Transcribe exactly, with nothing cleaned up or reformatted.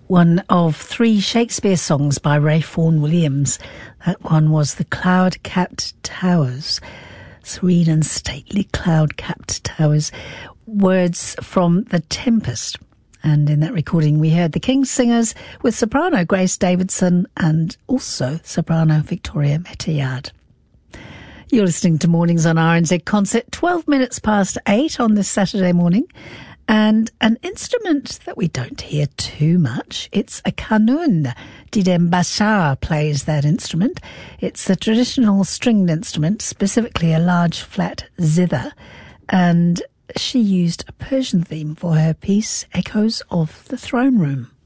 one of three Shakespeare songs by Ray Vaughan Williams. That one was The Cloud-Capped Towers. Serene and stately cloud-capped towers. Words from The Tempest. And in that recording we heard the King's Singers with soprano Grace Davidson and also soprano Victoria Metayard. You're listening to Mornings on R N Z Concert, twelve minutes past eight on this Saturday morning. And an instrument that we don't hear too much, it's a qanun. Didem Bashar plays that instrument. It's a traditional stringed instrument, specifically a large flat zither. And she used a Persian theme for her piece, Echoes of the Throne Room.